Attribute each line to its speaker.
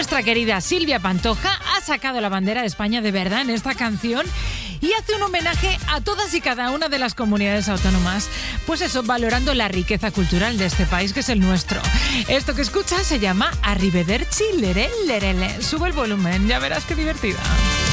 Speaker 1: Nuestra querida Silvia Pantoja ha sacado la bandera de España de verdad en esta canción y hace un homenaje a todas y cada una de las comunidades autónomas. Pues eso, valorando la riqueza cultural de este país que es el nuestro. Esto que escuchas se llama Arrivederci Lerel Lerele. Sube el volumen, ya verás qué divertida.